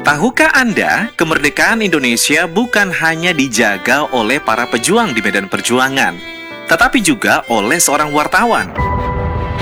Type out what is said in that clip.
Tahukah Anda, kemerdekaan Indonesia bukan hanya dijaga oleh para pejuang di medan perjuangan, tetapi juga oleh seorang wartawan.